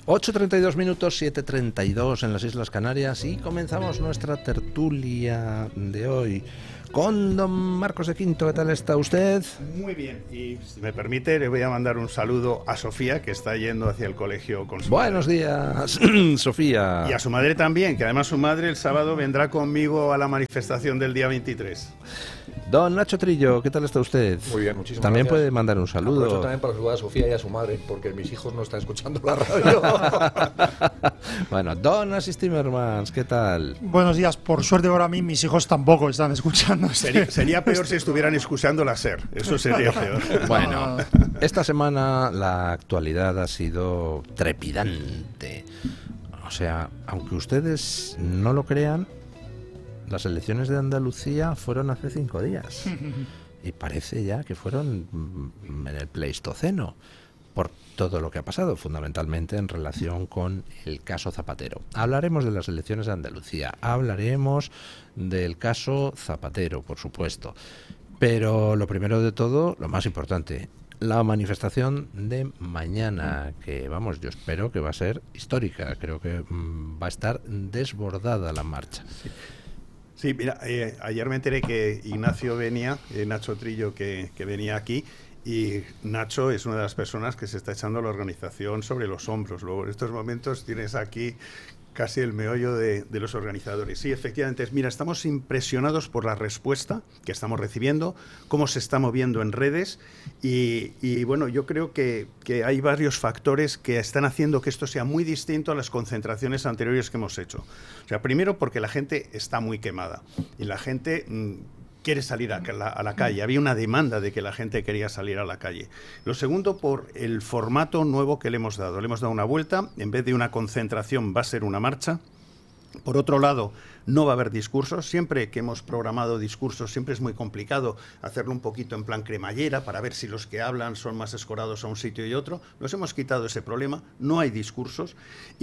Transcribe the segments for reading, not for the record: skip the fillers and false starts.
8:32 minutos, 7:32 en las Islas Canarias, y comenzamos nuestra tertulia de hoy con don Marcos de Quinto. ¿Qué tal está usted? Muy bien, y si me permite le voy a mandar un saludo a Sofía, que está yendo hacia el colegio con su Buenos madre. Días, Sofía. Y a su madre también, que además su madre el sábado vendrá conmigo a la manifestación del día 23. Don Nacho Trillo, ¿qué tal está usted? Muy bien, muchísimas También gracias. puede mandar un saludo. Aprovecho también para saludar a Sofía y a su madre, porque mis hijos no están escuchando la radio. Bueno, don Asís Timmermans, ¿qué tal? Buenos días. Por suerte para mí mis hijos tampoco están escuchando. Sería peor si estuvieran escuchando la SER, eso sería peor. Bueno, esta semana la actualidad ha sido trepidante. O sea, aunque ustedes no lo crean, las elecciones de Andalucía fueron hace 5 días. Y parece ya que fueron en el Pleistoceno, por todo lo que ha pasado, fundamentalmente en relación con el caso Zapatero. Hablaremos de las elecciones de Andalucía, hablaremos del caso Zapatero, por supuesto. Pero lo primero de todo, lo más importante, la manifestación de mañana, que vamos, yo espero que va a ser histórica. Creo que va a estar desbordada la marcha. Sí, mira, ayer me enteré que Ignacio venía, Nacho Trillo, que venía aquí, y Nacho es una de las personas que se está echando la organización sobre los hombros. Luego, en estos momentos tienes aquí casi el meollo de los organizadores. Sí, efectivamente, mira, estamos impresionados por la respuesta que estamos recibiendo, cómo se está moviendo en redes y bueno, yo creo que hay varios factores que están haciendo que esto sea muy distinto a las concentraciones anteriores que hemos hecho. O sea, primero porque la gente está muy quemada y la gente quiere salir a la calle. Había una demanda de que la gente quería salir a la calle. Lo segundo, por el formato nuevo que le hemos dado. Le hemos dado una vuelta. En vez de una concentración, va a ser una marcha. Por otro lado, no va a haber discursos. Siempre que hemos programado discursos, siempre es muy complicado hacerlo un poquito en plan cremallera para ver si los que hablan son más escorados a un sitio y otro. Nos hemos quitado ese problema. No hay discursos.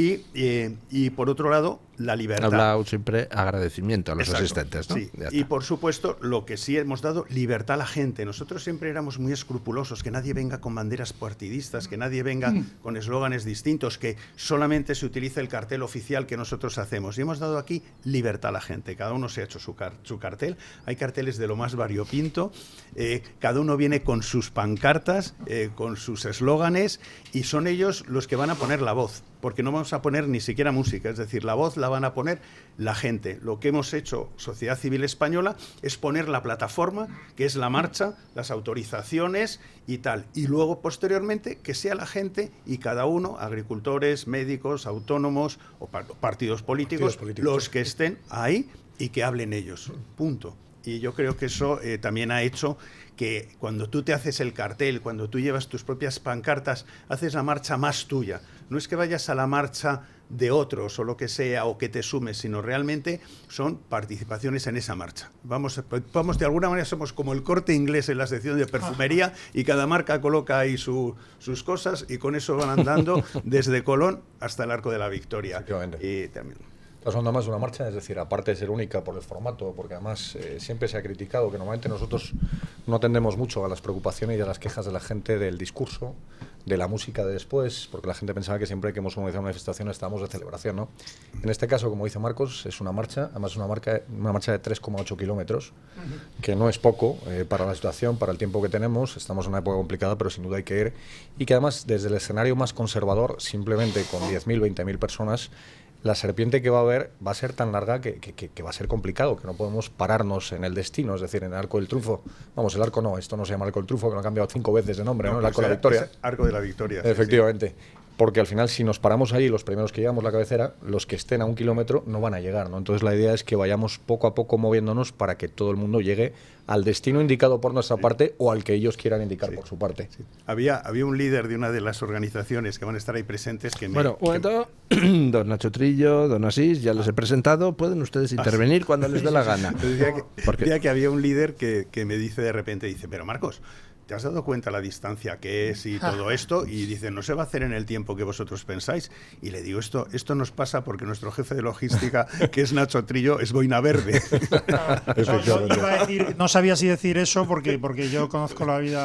Y por otro lado, la libertad. Hablado siempre agradecimiento a los Exacto, asistentes, ¿no? Sí. Y por supuesto, lo que sí hemos dado, libertad a la gente. Nosotros siempre éramos muy escrupulosos, que nadie venga con banderas partidistas, que nadie venga con eslóganes distintos, que solamente se utilice el cartel oficial que nosotros hacemos. Y hemos dado aquí libertad a la gente. Cada uno se ha hecho su cartel. Hay carteles de lo más variopinto. Cada uno viene con sus pancartas, con sus eslóganes, y son ellos los que van a poner la voz. Porque no vamos a poner ni siquiera música, es decir, la voz la van a poner la gente. Lo que hemos hecho, Sociedad Civil Española, es poner la plataforma, que es la marcha, las autorizaciones y tal. Y luego, posteriormente, que sea la gente y cada uno, agricultores, médicos, autónomos o partidos políticos, los que estén ahí y que hablen ellos. Punto. Y yo creo que eso también ha hecho que cuando tú te haces el cartel, cuando tú llevas tus propias pancartas, haces la marcha más tuya. No es que vayas a la marcha de otros o lo que sea, o que te sumes, sino realmente son participaciones en esa marcha. Vamos de alguna manera somos como el Corte Inglés en la sección de perfumería, y cada marca coloca ahí sus cosas, y con eso van andando desde Colón hasta el Arco de la Victoria. Y también... Es más una marcha, es decir, aparte de ser única por el formato, porque además siempre se ha criticado que normalmente nosotros no atendemos mucho a las preocupaciones y a las quejas de la gente del discurso, de la música de después, porque la gente pensaba que siempre que hemos organizado una manifestación estábamos de celebración, ¿no? En este caso, como dice Marcos, es una marcha, además es una marcha de 3,8 kilómetros, que no es poco para la situación, para el tiempo que tenemos. Estamos en una época complicada, pero sin duda hay que ir, y que además desde el escenario más conservador, simplemente con 10.000, 20.000 personas, la serpiente que va a haber va a ser tan larga que va a ser complicado, que no podemos pararnos en el destino, es decir, en el Arco del Triunfo. Vamos, el arco no, esto no se llama Arco del Triunfo, que lo han cambiado 5 veces de nombre, ¿no? El Arco de la Victoria. Arco de la Victoria. Efectivamente. Sí, sí. Porque al final, si nos paramos ahí, los primeros que llevamos la cabecera, los que estén a 1 kilómetro no van a llegar, ¿no? Entonces la idea es que vayamos poco a poco moviéndonos para que todo el mundo llegue al destino indicado por nuestra parte, o al que ellos quieran indicar por su parte. Sí. Había un líder de una de las organizaciones que van a estar ahí presentes que Bueno, un momento, don Nacho Trillo, don Asís, ya les he presentado, pueden ustedes intervenir cuando les dé la gana. Decía que había un líder que me dice de repente, dice, pero Marcos, ¿te has dado cuenta la distancia que es y todo esto? Y dice, no se va a hacer en el tiempo que vosotros pensáis. Y le digo, esto nos pasa porque nuestro jefe de logística, que es Nacho Trillo, es boina verde. Yo iba a decir, no sabía si decir eso porque yo conozco la vida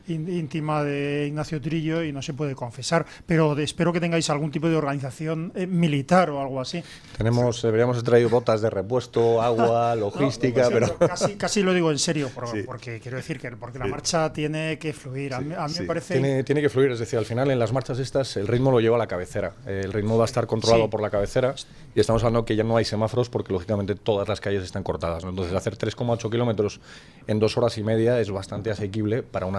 íntima de Ignacio Trillo y no se puede confesar. Pero espero que tengáis algún tipo de organización militar o algo así. Deberíamos haber traído botas de repuesto, agua, logística, pero pero... Casi lo digo en serio, Sí. porque quiero decir que porque la marcha tiene que fluir. A mí me parece... Tiene que fluir, es decir, al final en las marchas estas el ritmo lo lleva a la cabecera. El ritmo va a estar controlado por la cabecera y estamos hablando que ya no hay semáforos porque lógicamente todas las calles están cortadas, ¿no? Entonces hacer 3,8 kilómetros en 2 horas y media es bastante asequible para una